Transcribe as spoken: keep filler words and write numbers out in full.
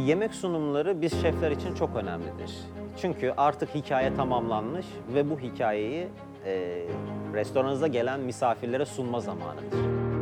Yemek sunumları biz şefler için çok önemlidir. Çünkü artık hikaye tamamlanmış ve bu hikayeyi e, restoranınıza gelen misafirlere sunma zamanıdır.